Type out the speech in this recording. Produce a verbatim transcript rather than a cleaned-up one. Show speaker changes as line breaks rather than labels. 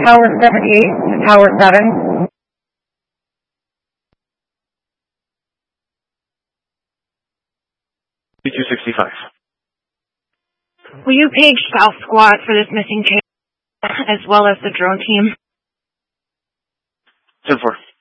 Tower seventy-eight to Tower seven.
B two sixty-five.
Will you page South Squad for this missing case, as well as the drone team?
ten four.